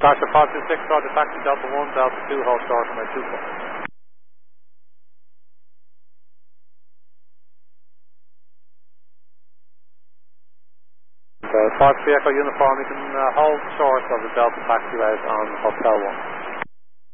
Tasha 526, Roger, taxi Delta 1, Delta 2, hold short from my 24. Fox Echo uniform, you can hold short of the Delta taxiways on Hotel 1.